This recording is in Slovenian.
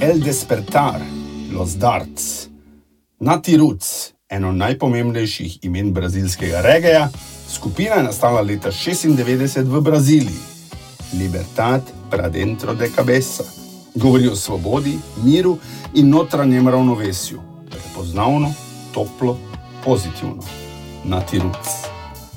El Despertar, Los Darts. Nati Roots, eno najpomembnejših imen brazilskega regeja, skupina je nastala leta 1996 v Braziliji. Libertad pra dentro de cabeza. Govori o svobodi, miru in notranjem ravnovesju. Prepoznavno, toplo, pozitivno. Nati Roots.